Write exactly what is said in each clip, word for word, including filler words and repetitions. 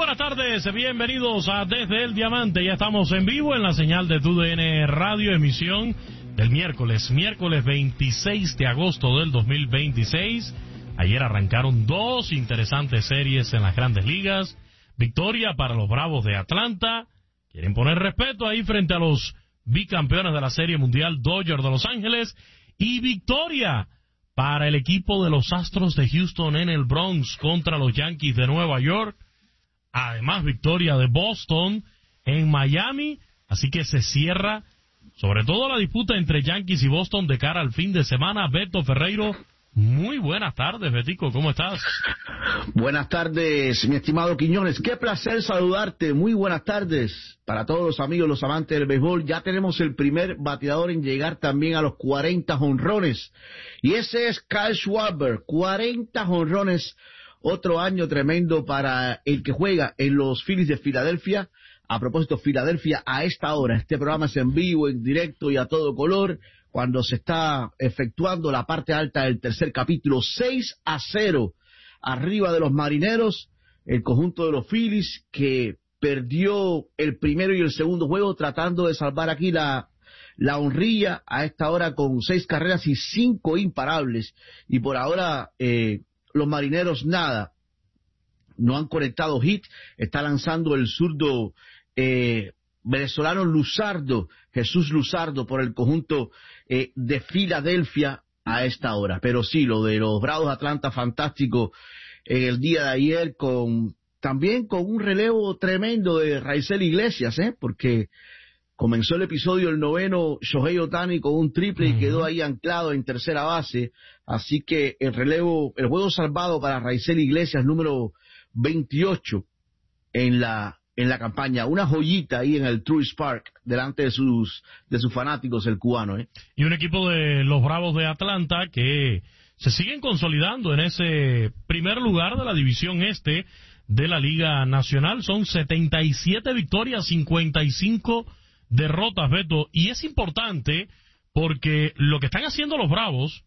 buenas tardes, bienvenidos a Desde el Diamante. Ya estamos en vivo en la señal de T U D N Radio, emisión del miércoles, miércoles veintiséis de agosto del dos mil veintiséis. Ayer arrancaron dos interesantes series en las grandes ligas. Victoria para los Bravos de Atlanta. Quieren poner respeto ahí frente a los bicampeones de la Serie Mundial, Dodgers de Los Ángeles. Y victoria para el equipo de los Astros de Houston en el Bronx contra los Yankees de Nueva York. Además, victoria de Boston en Miami. Así que se cierra sobre todo la disputa entre Yankees y Boston de cara al fin de semana. Beto Ferreiro, muy buenas tardes, Betico, ¿cómo estás? Buenas tardes, mi estimado Quiñones. Qué placer saludarte. Muy buenas tardes para todos los amigos, los amantes del béisbol. Ya tenemos el primer bateador en llegar también a los cuarenta jonrones. Y ese es Kyle Schwarber. cuarenta jonrones. Otro año tremendo para el que juega en los Phillies de Filadelfia. A propósito, Filadelfia a esta hora. Este programa es en vivo, en directo y a todo color. Cuando se está efectuando la parte alta del tercer capítulo, seis a cero arriba de los Marineros, el conjunto de los Phillies que perdió el primero y el segundo juego tratando de salvar aquí la, la honrilla a esta hora con seis carreras y cinco imparables. Y por ahora eh, los Marineros nada, no han conectado hit. Está lanzando el zurdo eh, venezolano Luzardo, Jesús Luzardo, por el conjunto eh, de Filadelfia a esta hora. Pero sí, lo de los Bravos de Atlanta, fantástico en el día de ayer, con también con un relevo tremendo de Raisel Iglesias, ¿eh? porque comenzó el episodio el noveno Shohei Ohtani con un triple y quedó ahí anclado en tercera base. Así que el relevo, el juego salvado para Raisel Iglesias, número veintiocho en la en la campaña, una joyita ahí en el Truist Park delante de sus de sus fanáticos, el cubano, ¿eh? Y un equipo de los Bravos de Atlanta que se siguen consolidando en ese primer lugar de la división este de la Liga Nacional. Son setenta y siete victorias, cincuenta y cinco derrotas, Beto, y es importante porque lo que están haciendo los Bravos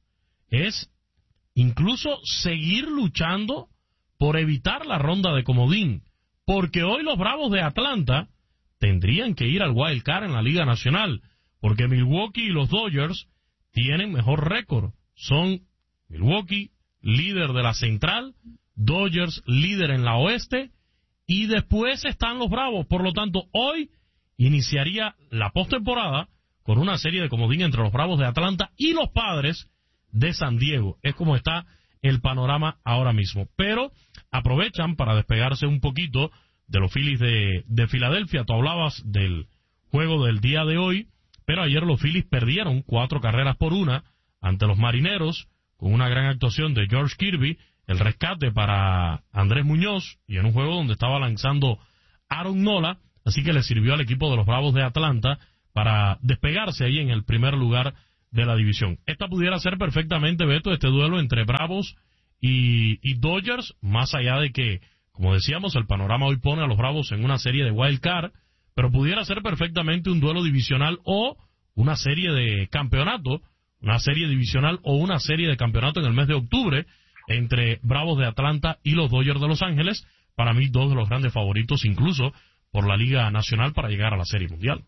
es incluso seguir luchando por evitar la ronda de comodín, porque hoy los Bravos de Atlanta tendrían que ir al Wild Card en la Liga Nacional, porque Milwaukee y los Dodgers tienen mejor récord. Son Milwaukee, líder de la Central, Dodgers, líder en la Oeste, y después están los Bravos. Por lo tanto, hoy iniciaría la postemporada con una serie de comodín entre los Bravos de Atlanta y los Padres de San Diego. Es como está el panorama ahora mismo. Pero aprovechan para despegarse un poquito de los Phillies de, de Filadelfia. Tú hablabas del juego del día de hoy, pero ayer los Phillies perdieron cuatro carreras por una ante los Marineros, con una gran actuación de George Kirby, el rescate para Andrés Muñoz, y en un juego donde estaba lanzando Aaron Nola, así que le sirvió al equipo de los Bravos de Atlanta para despegarse ahí en el primer lugar de la división. Esta pudiera ser perfectamente, Beto, este duelo entre Bravos y, y Dodgers, más allá de que, como decíamos, el panorama hoy pone a los Bravos en una serie de wild card, pero pudiera ser perfectamente un duelo divisional o una serie de campeonato, una serie divisional o una serie de campeonato en el mes de octubre entre Bravos de Atlanta y los Dodgers de Los Ángeles. Para mí, dos de los grandes favoritos, incluso por la Liga Nacional, para llegar a la Serie Mundial.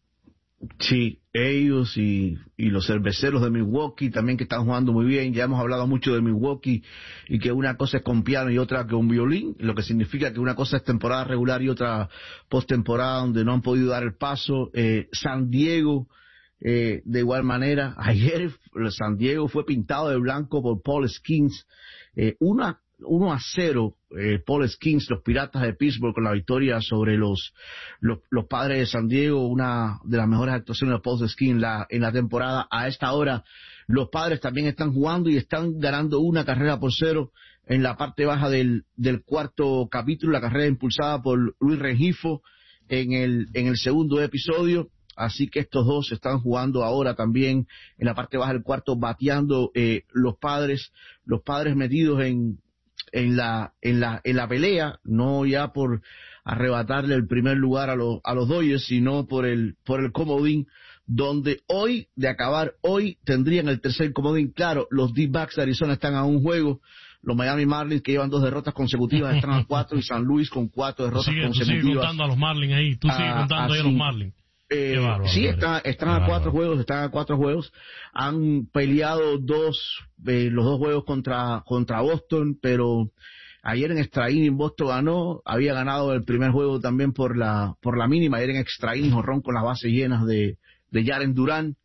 Sí, ellos y, y los cerveceros de Milwaukee también, que están jugando muy bien. Ya hemos hablado mucho de Milwaukee y que una cosa es con piano y otra con violín, lo que significa que una cosa es temporada regular y otra postemporada donde no han podido dar el paso. Eh, San Diego, eh, de igual manera, ayer San Diego fue pintado de blanco por Paul Skeens, eh, una uno a cero, eh, Paul Skeens, los Piratas de Pittsburgh, con la victoria sobre los, los los Padres de San Diego, una de las mejores actuaciones de Paul Skeens la, en la temporada. A esta hora los Padres también están jugando y están ganando una carrera por cero en la parte baja del, del cuarto capítulo, la carrera impulsada por Luis Rengifo en el, en el segundo episodio. Así que estos dos están jugando ahora también en la parte baja del cuarto, bateando eh, los Padres, los Padres metidos en en la en la en la pelea, no ya por arrebatarle el primer lugar a los a los Dodgers, sino por el por el comodín, donde hoy, de acabar hoy, tendrían el tercer comodín. Claro, los D-backs de Arizona están a un juego, Los Miami Marlins, que llevan dos derrotas consecutivas, están a cuatro, y San Luis con cuatro derrotas sigue, consecutivas. Tú sigues contando a los Marlins ahí, tú sigues contando ahí a los Marlins. Eh, bárbaro, sí, está, están a cuatro juegos, están a cuatro juegos. Han peleado dos, eh, los dos juegos contra, contra Boston, pero ayer en extra inning Boston ganó, había ganado el primer juego también por la, por la mínima, ayer en extra inning, jonrón con las bases llenas de, de Jaren Duran,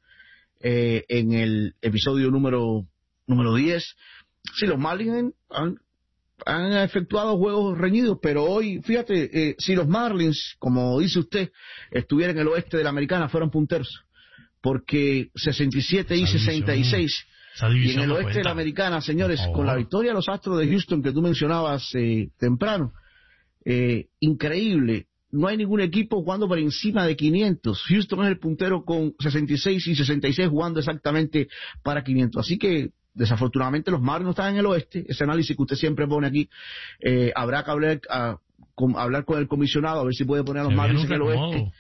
eh, en el episodio número, número diez. Sí, los Marlins han, han efectuado juegos reñidos, pero hoy, fíjate, eh, si los Marlins, como dice usted, estuvieran en el oeste de la Americana, fueran punteros, porque sesenta y siete y sesenta y seis, y en el oeste de la Americana, señores, con la victoria de los Astros de Houston que tú mencionabas eh, temprano, eh, increíble, no hay ningún equipo jugando por encima de quinientos. Houston es el puntero con sesenta y seis y sesenta y seis jugando exactamente para quinientos, así que desafortunadamente los Marlins no están en el oeste. Ese análisis que usted siempre pone aquí, eh, habrá que hablar, a, con, hablar con el comisionado a ver si puede poner a los Marlins en el oeste,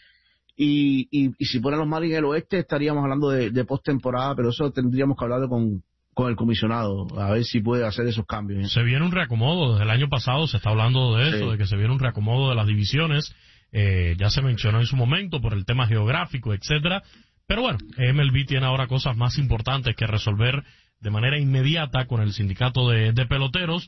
y, y, y si pone a los Marlins en el oeste estaríamos hablando de, de postemporada, pero eso tendríamos que hablarlo con, con el comisionado a ver si puede hacer esos cambios, ¿eh? Se viene un reacomodo, desde el año pasado se está hablando de eso, sí, de que se viene un reacomodo de las divisiones, eh, ya se mencionó en su momento por el tema geográfico, etcétera, pero bueno, M L B tiene ahora cosas más importantes que resolver de manera inmediata con el sindicato de, de peloteros,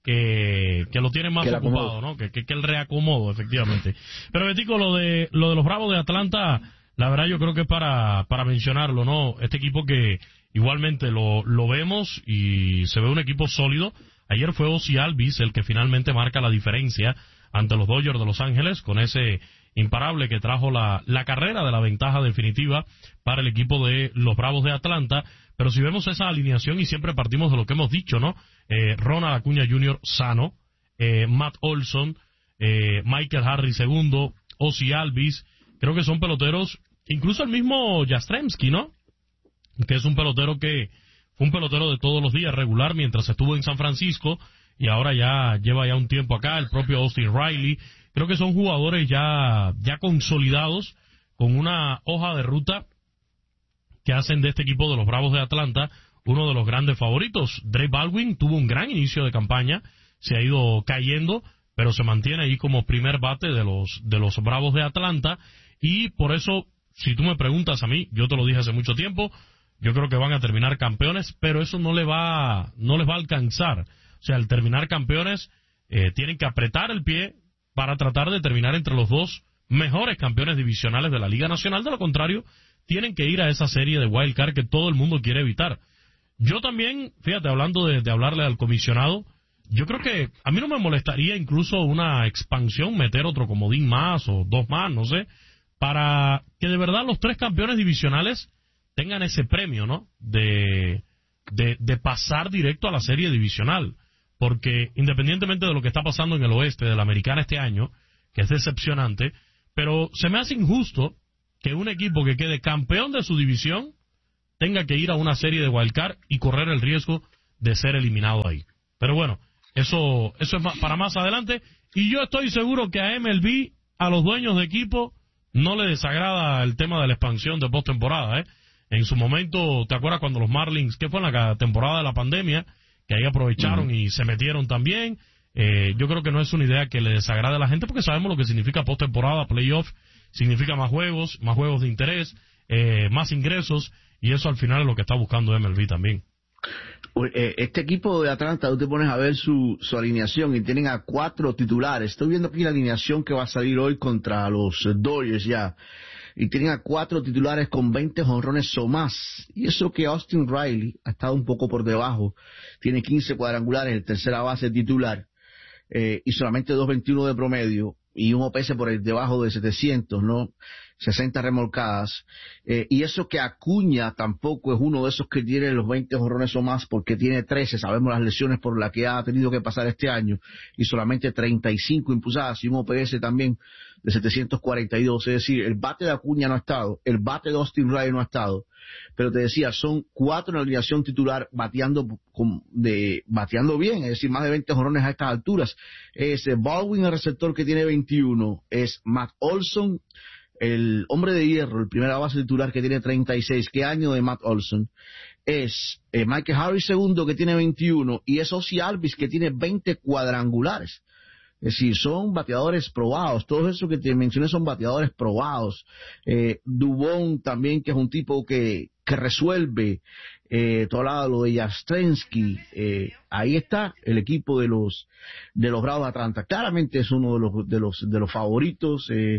que, que lo tienen más que ocupado, ¿no? Que, que, que el reacomodo, efectivamente. Pero, Betico, lo de, lo de los Bravos de Atlanta, la verdad yo creo que es para, para mencionarlo, ¿no? Este equipo que igualmente lo, lo vemos y se ve un equipo sólido. Ayer fue Ozzie Albies el que finalmente marca la diferencia ante los Dodgers de Los Ángeles con ese imparable que trajo la, la carrera de la ventaja definitiva para el equipo de los Bravos de Atlanta. Pero si vemos esa alineación, y siempre partimos de lo que hemos dicho, ¿no? Eh, Ronald Acuña junior sano, eh, Matt Olson, eh, Michael Harris segundo, Ozzie Albies, creo que son peloteros, incluso el mismo Yastrzemski, ¿no? Que es un pelotero que fue un pelotero de todos los días, regular, mientras estuvo en San Francisco, y ahora ya lleva ya un tiempo acá, el propio Austin Riley. Creo que son jugadores ya, ya consolidados, con una hoja de ruta que hacen de este equipo de los Bravos de Atlanta uno de los grandes favoritos. Drake Baldwin tuvo un gran inicio de campaña, se ha ido cayendo, pero se mantiene ahí como primer bate de los de los Bravos de Atlanta, y por eso, si tú me preguntas a mí, yo te lo dije hace mucho tiempo, yo creo que van a terminar campeones, pero eso no le va no les va a alcanzar. O sea, al terminar campeones, eh, tienen que apretar el pie para tratar de terminar entre los dos mejores campeones divisionales de la Liga Nacional. De lo contrario, tienen que ir a esa serie de wild card que todo el mundo quiere evitar. Yo también, fíjate, hablando de, de hablarle al comisionado, yo creo que a mí no me molestaría incluso una expansión, meter otro comodín más o dos más, no sé, para que de verdad los tres campeones divisionales tengan ese premio, ¿no? De, de, de pasar directo a la serie divisional. Porque independientemente de lo que está pasando en el oeste de la Americana este año, que es decepcionante, pero se me hace injusto que un equipo que quede campeón de su división tenga que ir a una serie de wildcard y correr el riesgo de ser eliminado ahí. Pero bueno, eso eso es para más adelante, y yo estoy seguro que a M L B, a los dueños de equipo, no le desagrada el tema de la expansión de postemporada, ¿eh? En su momento, ¿te acuerdas cuando los Marlins, que fue en la temporada de la pandemia, que ahí aprovecharon y se metieron también? Eh, yo creo que no es una idea que le desagrade a la gente, porque sabemos lo que significa postemporada, playoff, significa más juegos, más juegos de interés, eh, más ingresos, y eso al final es lo que está buscando M L B también. Este equipo de Atlanta, tú te pones a ver su, su alineación y tienen a cuatro titulares. Estoy viendo aquí la alineación que va a salir hoy contra los Dodgers ya. Y tienen a cuatro titulares con veinte jonrones o más. Y eso que Austin Riley ha estado un poco por debajo. Tiene quince cuadrangulares, el tercera base titular. Eh, y solamente dos veintiuno de promedio. Y un O P S por el debajo de setecientos, ¿no? sesenta remolcadas, eh, y eso que Acuña tampoco es uno de esos que tiene los veinte jonrones o más, porque tiene trece, sabemos las lesiones por las que ha tenido que pasar este año, y solamente treinta y cinco impulsadas, y un O P S también de setecientos cuarenta y dos, es decir, el bate de Acuña no ha estado, el bate de Austin Riley no ha estado, pero te decía, son cuatro en la alineación titular bateando con, de, bateando bien, es decir, más de veinte jonrones a estas alturas. Es Baldwin, el receptor, que tiene veintiuno, es Matt Olson, el hombre de hierro, el primera base titular, que tiene treinta y seis. ¿Qué año de Matt Olson? es eh, Michael Harris segundo, que tiene veintiuno, y es Ozzie Albies, que tiene veinte cuadrangulares. Es decir, son bateadores probados. Todos esos que te mencioné son bateadores probados. Eh, Dubón también, que es un tipo que, que resuelve. Eh, todo lado lo de Jastrensky. Eh, ahí está el equipo de los de los Bravos de Atlanta. Claramente es uno de los de los de los favoritos. Eh,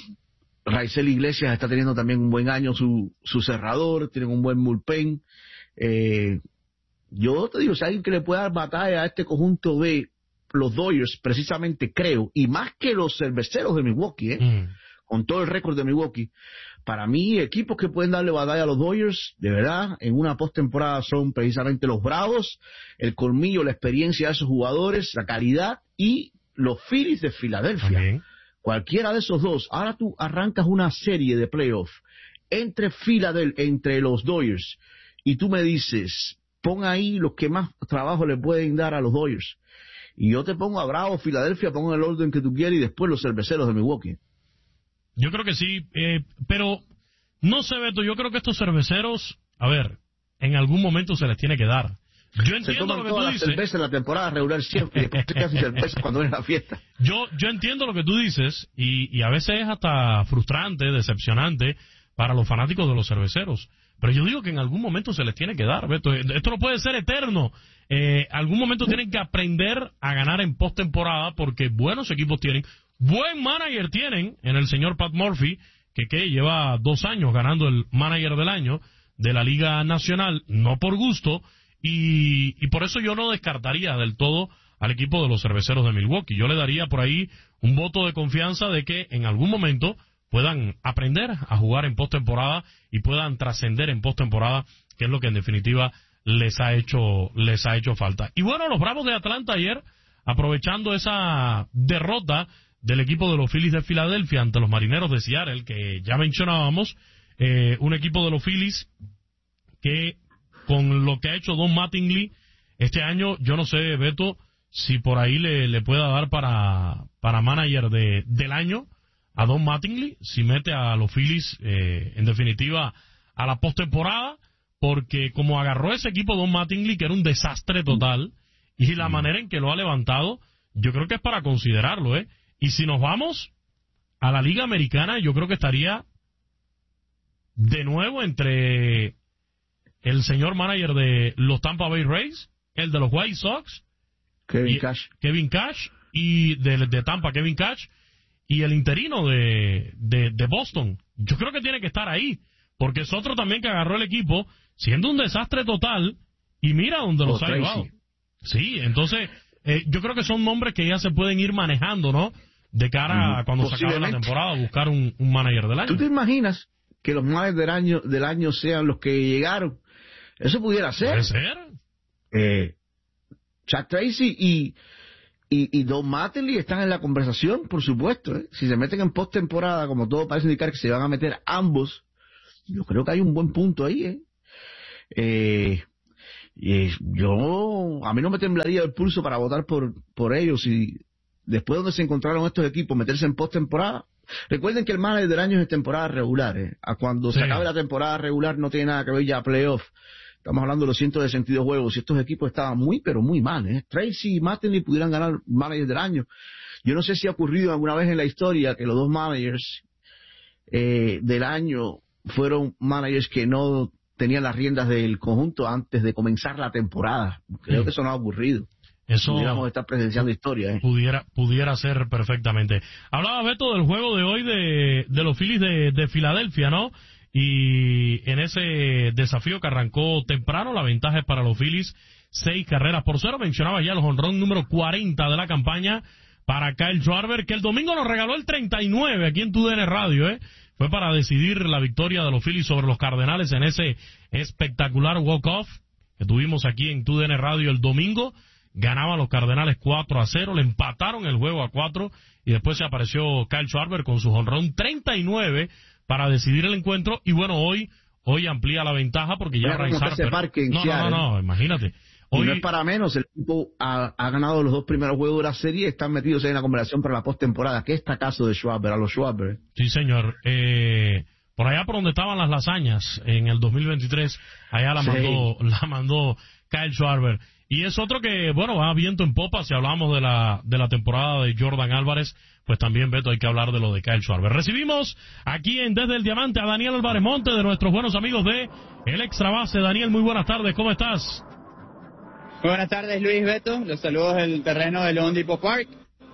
Raisel Iglesias está teniendo también un buen año, su su cerrador, tienen un buen bullpen. Eh, yo te digo, si alguien que le pueda dar batalla a este conjunto de los Dodgers, precisamente creo, y más que los Cerveceros de Milwaukee, ¿eh? Mm. con todo el récord de Milwaukee, para mí, equipos que pueden darle batalla a los Dodgers, de verdad, en una postemporada son precisamente los Bravos, el colmillo, la experiencia de esos jugadores, la calidad, y los Phillies de Filadelfia. Okay. Cualquiera de esos dos. Ahora tú arrancas una serie de playoffs entre Filadelfia, entre los Dodgers, y tú me dices, pon ahí los que más trabajo le pueden dar a los Dodgers. Y yo te pongo a Bravo, Filadelfia, pongo en el orden que tú quieras, y después los Cerveceros de Milwaukee. Yo creo que sí, eh, pero no sé, Beto, yo creo que estos cerveceros, a ver, en algún momento se les tiene que dar. Yo entiendo se toman lo que todas tú las dices. cervezas en la temporada regular siempre, y después te quedas sin cerveza cuando viene la fiesta. Yo, yo entiendo lo que tú dices, y, y a veces es hasta frustrante, decepcionante para los fanáticos de los cerveceros. Pero yo digo que en algún momento se les tiene que dar, Beto. Esto no puede ser eterno. Eh, algún momento tienen que aprender a ganar en postemporada, porque buenos equipos tienen, buen manager tienen en el señor Pat Murphy, que, que lleva dos años ganando el manager del año de la Liga Nacional, no por gusto, y, y por eso yo no descartaría del todo al equipo de los Cerveceros de Milwaukee. Yo le daría por ahí un voto de confianza de que en algún momento puedan aprender a jugar en postemporada y puedan trascender en postemporada, que es lo que en definitiva les ha hecho les ha hecho falta. Y bueno, los Bravos de Atlanta ayer, aprovechando esa derrota del equipo de los Phillies de Filadelfia ante los Marineros de Seattle, que ya mencionábamos, eh, un equipo de los Phillies que con lo que ha hecho Don Mattingly este año, yo no sé, Beto, si por ahí le, le pueda dar para, para manager de, del año a Don Mattingly, si mete a los Phillies, eh, en definitiva, a la postemporada, porque como agarró ese equipo Don Mattingly, que era un desastre total, y la manera en que lo ha levantado, yo creo que es para considerarlo, ¿eh? Y si nos vamos a la Liga Americana, yo creo que estaría de nuevo entre el señor manager de los Tampa Bay Rays, el de los White Sox, Kevin y, Cash, Kevin Cash, y de, de Tampa, Kevin Cash, y el interino de, de, de Boston. Yo creo que tiene que estar ahí, porque es otro también que agarró el equipo, siendo un desastre total, y mira dónde los oh, ha llevado. Sí, entonces, eh, yo creo que son nombres que ya se pueden ir manejando, ¿no? De cara a cuando se acabe la temporada, buscar un, un manager del año. ¿Tú te imaginas que los managers del año, del año sean los que llegaron? Eso pudiera ser. ¿Puede ser? Eh, Chuck Tracy y, y, y Don Mattingly están en la conversación, por supuesto. ¿eh? Si se meten en postemporada, como todo parece indicar que se van a meter ambos, yo creo que hay un buen punto ahí. ¿eh? Eh, y yo, a mí no me temblaría el pulso para votar por, por ellos. Y después donde se encontraron estos equipos, meterse en postemporada. Recuerden que el manager del año es temporada regular. ¿eh? A cuando sí. se acabe la temporada regular no tiene nada que ver ya playoff. Estamos hablando de los cientos de sesenta y dos juegos y estos equipos estaban muy, pero muy mal. ¿eh? Tracy y Mattingly pudieran ganar manager del año. Yo no sé si ha ocurrido alguna vez en la historia que los dos managers eh, del año fueron managers que no tenían las riendas del conjunto antes de comenzar la temporada. Creo sí. que eso no ha ocurrido. Eso pudiéramos estar presenciando historia. ¿eh? Pudiera, pudiera ser perfectamente. Hablaba Beto del juego de hoy de, de los Phillies de, de Filadelfia, ¿no? Y en ese desafío que arrancó temprano, la ventaja es para los Phillies, seis carreras por cero. Mencionaba ya el jonrón número cuarenta de la campaña para Kyle Schwarber, que el domingo nos regaló el treinta y nueve aquí en Tu D N Radio, ¿eh? Fue para decidir la victoria de los Phillies sobre los Cardenales en ese espectacular walk-off que tuvimos aquí en Tu D N Radio el domingo. Ganaban los Cardenales cuatro a cero, le empataron el juego a cuatro y después se apareció Kyle Schwarber con su jonrón treinta y nueve para decidir el encuentro. Y bueno, hoy hoy amplía la ventaja porque ya Bryce Harper... No, no, no, no, imagínate. Hoy... Y no es para menos, el equipo ha, ha ganado los dos primeros juegos de la serie y están metidos en la conversación para la postemporada. ¿Qué está caso de Schwarber, a los Schwarber? Sí, señor. Eh, por allá por donde estaban las lasañas en el dos mil veintitrés, allá la Sí. mandó, la mandó Kyle Schwarber. Y es otro que, bueno, va viento en popa. Si hablamos de la de la temporada de Jordan Álvarez, pues también, Beto, hay que hablar de lo de Kyle Schwarber. Recibimos aquí en Desde el Diamante a Daniel Álvarez Monte, de nuestros buenos amigos de El Extra Base. Daniel, muy buenas tardes, ¿cómo estás? Muy buenas tardes, Luis, Beto. Los saludos del terreno del Home Depot Park.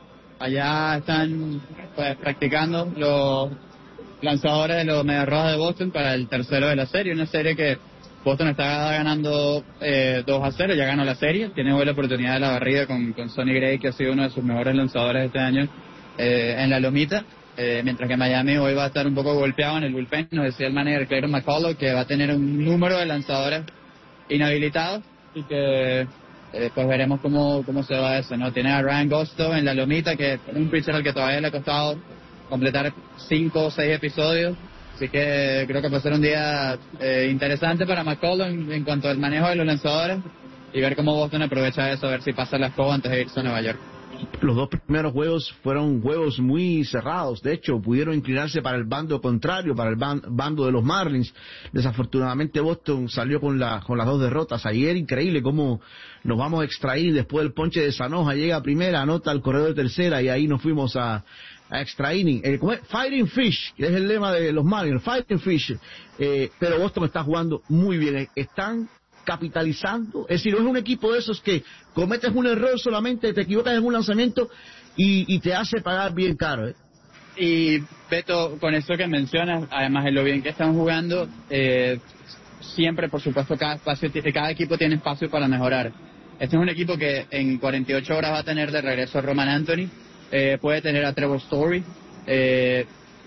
Allá están pues practicando los lanzadores de los Medias Rojas de Boston para el tercero de la serie, una serie que Boston está ganando eh, dos a cero, ya ganó la serie, tiene hoy la oportunidad de la barrida con, con Sonny Gray, que ha sido uno de sus mejores lanzadores este año eh, en la lomita, eh, mientras que Miami hoy va a estar un poco golpeado en el bullpen. Nos decía el manager Clayton McCullough que va a tener un número de lanzadores inhabilitados y que eh, pues veremos cómo, cómo se va eso, ¿no? Tiene a Ryan Gosto en la lomita, que es un pitcher al que todavía le ha costado completar cinco o seis episodios. Así que creo que va a ser un día eh, interesante para McCullough en, en cuanto al manejo de los lanzadores y ver cómo Boston aprovecha eso, a ver si pasa la escoba antes de irse a Nueva York. Los dos primeros juegos fueron juegos muy cerrados. De hecho, pudieron inclinarse para el bando contrario, para el ban- bando de los Marlins. Desafortunadamente, Boston salió con, la, con las dos derrotas. Ayer, increíble cómo nos vamos a extraer después del ponche de Sanoja. Llega a primera, anota el corredor de tercera y ahí nos fuimos a... a extra inning, eh, Fighting Fish, que es el lema de los Marlins, Fighting Fish, eh, pero Boston está jugando muy bien, eh, están capitalizando, es decir, no es un equipo de esos que cometes un error solamente, te equivocas en un lanzamiento y, y te hace pagar bien caro. Eh. Y Beto, con eso que mencionas, además de lo bien que están jugando, eh, siempre, por supuesto, cada espacio, cada equipo tiene espacio para mejorar. Este es un equipo que en cuarenta y ocho horas va a tener de regreso a Roman Anthony. Eh, puede tener a Trevor Story. Eh,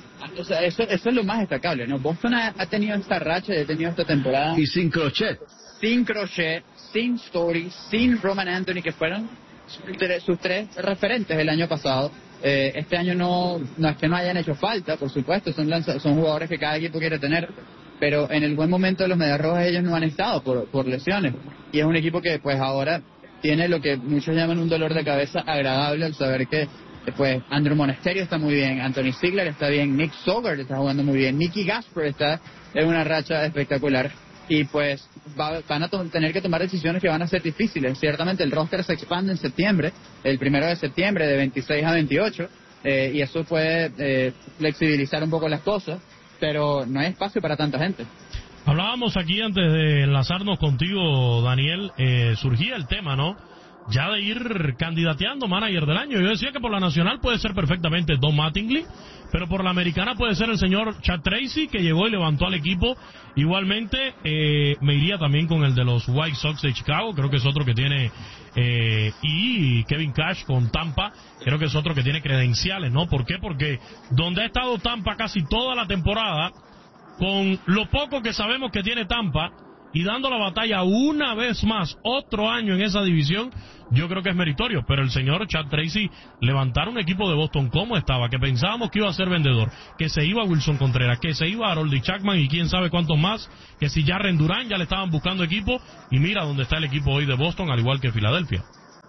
o sea, eso, eso es lo más destacable, ¿no? Boston ha, ha tenido esta racha, ha tenido esta temporada. Y sin Crochet. Sin Crochet, sin Story, sin Roman Anthony, que fueron sus tres, sus tres referentes el año pasado. Eh, este año no, no es que no hayan hecho falta, por supuesto, son, lanza, son jugadores que cada equipo quiere tener, pero en el buen momento de los Medias Rojas ellos no han estado por, por lesiones. Y es un equipo que pues ahora tiene lo que muchos llaman un dolor de cabeza agradable al saber que pues Andrew Monasterio está muy bien, Anthony Ziegler está bien, Nick Sogard está jugando muy bien, Nicky Gasper está en una racha espectacular y pues va, van a to- tener que tomar decisiones que van a ser difíciles. Ciertamente el roster se expande en septiembre, el primero de septiembre de veintiséis a veintiocho, eh, y eso puede eh, flexibilizar un poco las cosas, pero no hay espacio para tanta gente. Hablábamos aquí antes de enlazarnos contigo, Daniel, eh, surgía el tema, ¿no? Ya de ir candidateando manager del año. Yo decía que por la nacional puede ser perfectamente Don Mattingly, pero por la americana puede ser el señor Chad Tracy, que llegó y levantó al equipo. Igualmente, eh, me iría también con el de los White Sox de Chicago, creo que es otro que tiene, eh, y Kevin Cash con Tampa, creo que es otro que tiene credenciales, ¿no? ¿Por qué? Porque donde ha estado Tampa casi toda la temporada, con lo poco que sabemos que tiene Tampa, y dando la batalla una vez más, otro año en esa división, yo creo que es meritorio. Pero el señor Chad Tracy, levantar un equipo de Boston como estaba, que pensábamos que iba a ser vendedor, que se iba Wilson Contreras, que se iba Harold Chapman y quién sabe cuántos más, que si ya Rendurán ya le estaban buscando equipo, y mira dónde está el equipo hoy de Boston, al igual que Filadelfia.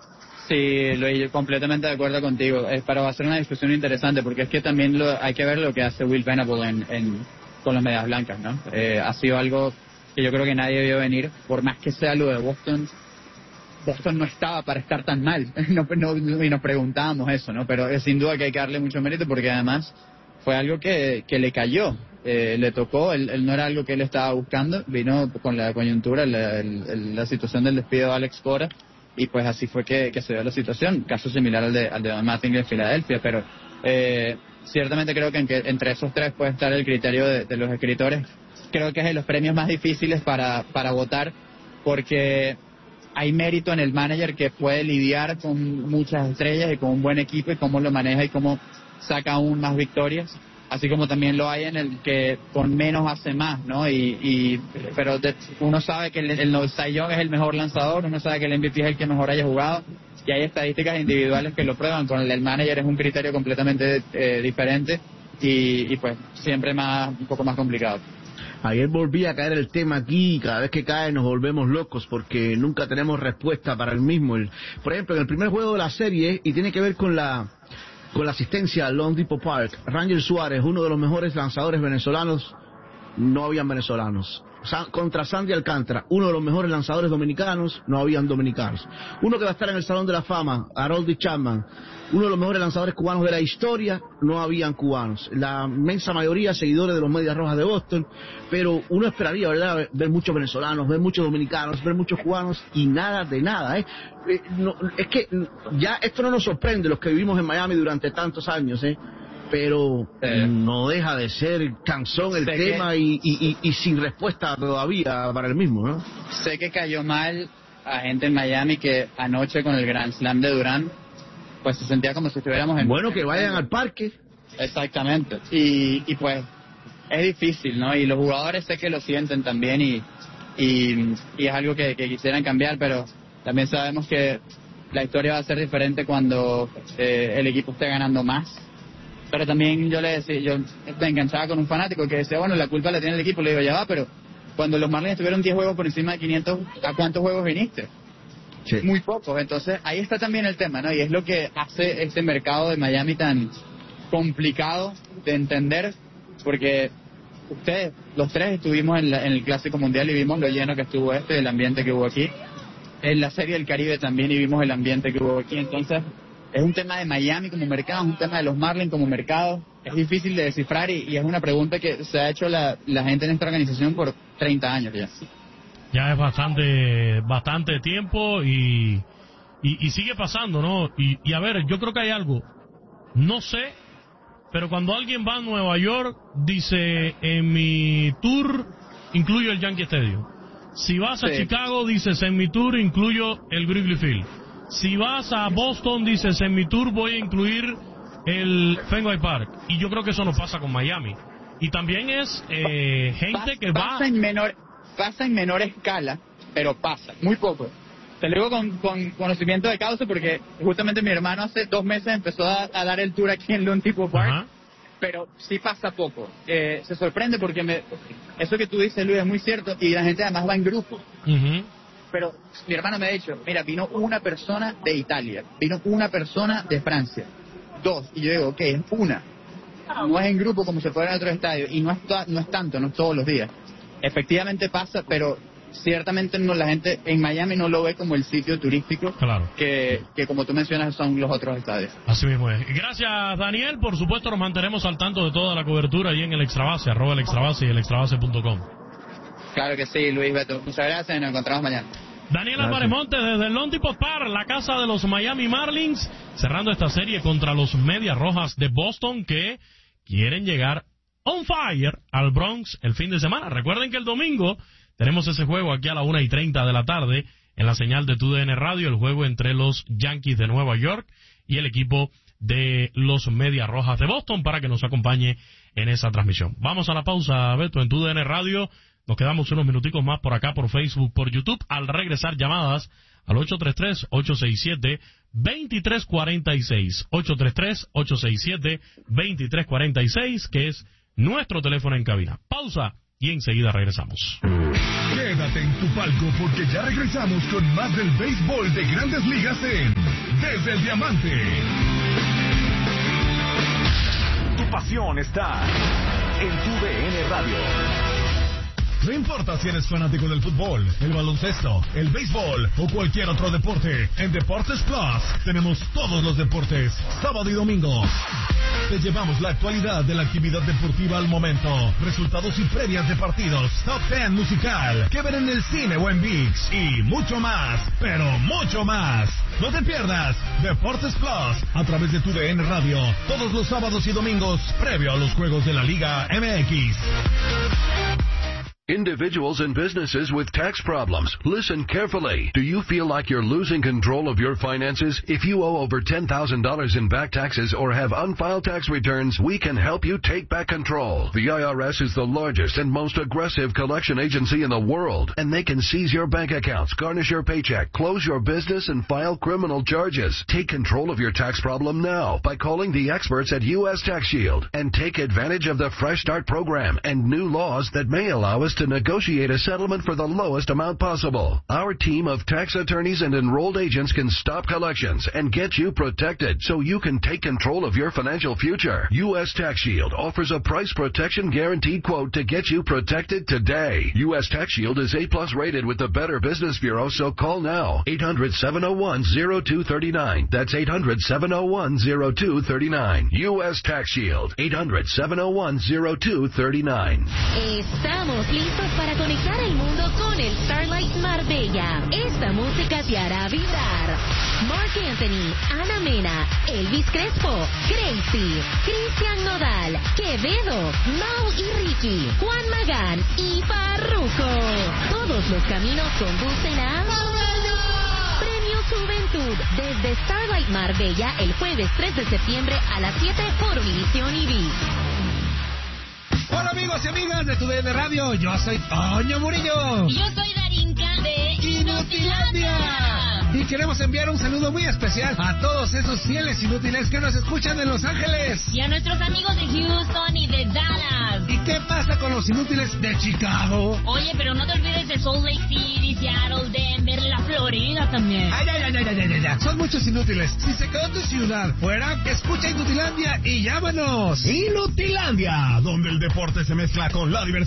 Sí, Luis, completamente de acuerdo contigo. Es para hacer una discusión interesante, porque es que también lo, hay que ver lo que hace Will Venable en, en, con los Medias Blancas, ¿no? Eh, ha sido algo que yo creo que nadie vio venir, por más que sea lo de Boston. Boston no estaba para estar tan mal, no, no, y nos preguntábamos eso, ¿no? Pero eh, sin duda que hay que darle mucho mérito, porque además fue algo que, que le cayó, eh, le tocó, él, él no era algo que él estaba buscando, vino con la coyuntura, la, el, la situación del despido de Alex Cora, y pues así fue que, que se dio la situación, caso similar al de, al de Don Mattingly en Filadelfia, pero eh, ciertamente creo que, en que entre esos tres puede estar el criterio de, de los escritores. Creo que es de los premios más difíciles para, para votar, porque hay mérito en el manager que puede lidiar con muchas estrellas y con un buen equipo y cómo lo maneja y cómo saca aún más victorias, así como también lo hay en el que con menos hace más, ¿no? Y, y pero de, uno sabe que el, el Cy Young es el mejor lanzador, uno sabe que el M V P es el que mejor haya jugado, y hay estadísticas individuales que lo prueban. Con el, el manager es un criterio completamente eh, diferente y, y pues siempre más un poco más complicado. Ayer volví a caer el tema aquí y cada vez que cae nos volvemos locos porque nunca tenemos respuesta para el mismo. El, por ejemplo, en el primer juego de la serie, y tiene que ver con la con la asistencia al Home Depot Park, Ranger Suárez, uno de los mejores lanzadores venezolanos no habían venezolanos. San, contra Sandy Alcántara, uno de los mejores lanzadores dominicanos, no habían dominicanos. Uno que va a estar en el Salón de la Fama, Harold Chapman, uno de los mejores lanzadores cubanos de la historia, no habían cubanos. La inmensa mayoría seguidores de los Medias Rojas de Boston, pero uno esperaría, ¿verdad?, ver muchos venezolanos, ver muchos dominicanos, ver muchos cubanos y nada de nada, ¿eh? eh no, es que ya esto no nos sorprende, los que vivimos en Miami durante tantos años, ¿eh? Pero eh, no deja de ser cansón el tema que, y, y, y, y sin respuesta todavía para el mismo, ¿no? Sé que cayó mal a gente en Miami que anoche con el Grand Slam de Durán, pues se sentía como si estuviéramos en... Bueno, que vayan al parque. Exactamente. Y, y pues es difícil, ¿no? Y los jugadores sé que lo sienten también y, y, y es algo que, que quisieran cambiar, pero también sabemos que la historia va a ser diferente cuando eh, el equipo esté ganando más. Pero también yo le decía, yo me enganchaba con un fanático que decía, bueno, la culpa la tiene el equipo. Le digo, ya va, pero cuando los Marlins tuvieron diez juegos por encima de quinientos, ¿a cuántos juegos viniste? Sí. Muy pocos. Entonces, ahí está también el tema, ¿no? Y es lo que hace este mercado de Miami tan complicado de entender, porque ustedes, los tres, estuvimos en, la, en el Clásico Mundial y vimos lo lleno que estuvo este, el ambiente que hubo aquí. En la Serie del Caribe también y vimos el ambiente que hubo aquí. Entonces, es un tema de Miami como mercado, es un tema de los Marlins como mercado. Es difícil de descifrar y, y es una pregunta que se ha hecho la, la gente en esta organización por treinta años ya. Ya es bastante bastante tiempo y, y, y sigue pasando, ¿no? Y, y a ver, yo creo que hay algo. No sé, pero cuando alguien va a Nueva York, dice, en mi tour incluyo el Yankee Stadium. Si vas a sí. Chicago, dices, en mi tour incluyo el Wrigley Field. Si vas a Boston, dices, en mi tour voy a incluir el Fenway Park. Y yo creo que eso no pasa con Miami. Y también es eh, gente Pas, que pasa va... En menor, pasa en menor escala, pero pasa, muy poco. Te lo digo con, con conocimiento de causa porque justamente mi hermano hace dos meses empezó a, a dar el tour aquí en Loan Depot Park. Ajá. Pero sí pasa poco. Eh, se sorprende porque me, eso que tú dices, Luis, es muy cierto. Y la gente además va en grupo. Uh-huh. Pero mi hermano me ha dicho, mira, vino una persona de Italia, vino una persona de Francia, dos, y yo digo, ok, es una, no es en grupo como se fuera en otros estadios, y no es, to- no es tanto, no es todos los días. Efectivamente pasa, pero ciertamente no, la gente en Miami no lo ve como el sitio turístico claro. que, que como tú mencionas son los otros estadios. Así mismo es. Gracias, Daniel, por supuesto nos mantenemos al tanto de toda la cobertura ahí en el Extrabase, arroba el Extrabase y el extrabase punto com. Claro que sí, Luis Beto. Muchas gracias y nos encontramos mañana. Daniel Álvarez Montes desde el Loan Depot Park, la casa de los Miami Marlins, cerrando esta serie contra los Medias Rojas de Boston que quieren llegar on fire al Bronx el fin de semana. Recuerden que el domingo tenemos ese juego aquí a la una y treinta de la tarde en la señal de T U D N Radio, el juego entre los Yankees de Nueva York y el equipo de los Medias Rojas de Boston para que nos acompañe en esa transmisión. Vamos a la pausa, Beto, en T U D N Radio. Nos quedamos unos minuticos más por acá, por Facebook, por YouTube. Al regresar, llamadas al ocho tres tres, ocho seis siete, dos tres cuatro seis. ocho tres tres, ocho seis siete, dos tres cuatro seis, que es nuestro teléfono en cabina. Pausa y enseguida regresamos. Quédate en tu palco porque ya regresamos con más del béisbol de Grandes Ligas en Desde el Diamante. Tu pasión está en T U D N Radio. No importa si eres fanático del fútbol, el baloncesto, el béisbol o cualquier otro deporte, en Deportes Plus tenemos todos los deportes, sábado y domingo. Te llevamos la actualidad de la actividad deportiva al momento, resultados y previas de partidos, top ten musical, que ver en el cine o en ViX y mucho más, pero mucho más. No te pierdas Deportes Plus a través de T U D N Radio, todos los sábados y domingos, previo a los juegos de la Liga M X. Individuals and businesses with tax problems, listen carefully. Do you feel like you're losing control of your finances? If you owe over ten thousand dollars in back taxes or have unfiled tax returns, we can help you take back control. The I R S is the largest and most aggressive collection agency in the world, and they can seize your bank accounts, garnish your paycheck, close your business, and file criminal charges. Take control of your tax problem now by calling the experts at U S Tax Shield and take advantage of the Fresh Start program and new laws that may allow us us to negotiate a settlement for the lowest amount possible. Our team of tax attorneys and enrolled agents can stop collections and get you protected so you can take control of your financial future. U S Tax Shield offers a price protection guaranteed quote to get you protected today. U S Tax Shield is A plus rated with the Better Business Bureau, so call now. eight hundred, seven oh one, oh two three nine. That's eight hundred, seven oh one, oh two three nine. U S Tax Shield. eight hundred, seven oh one, oh two three nine. Estamos listos para conectar el mundo con el Starlight Marbella. Esta música te hará vibrar. Mark Anthony, Ana Mena, Elvis Crespo, Crazy, Cristian Nodal, Quevedo, Mau y Ricky, Juan Magán y Farruko. Todos los caminos conducen a Premio Juventud desde Starlight Marbella el jueves tres de septiembre a las siete por Univisión y V I Z. Hola amigos y amigas de tu D N Radio, yo soy Toño Murillo. Y yo soy Darinka de Inutilandia. Y queremos enviar un saludo muy especial a todos esos fieles inútiles que nos escuchan en Los Ángeles. Y a nuestros amigos de Houston y de Dallas. ¿Y qué pasa con los inútiles de Chicago? Oye, pero no te olvides de Salt Lake City, Seattle, Denver, la Florida también. Ay, ay, ay, ay, ay, ay, ay. Son muchos inútiles. Si se quedó tu ciudad fuera, escucha Inutilandia y llámanos. Inutilandia, donde el deporte se mezcla con la diversión.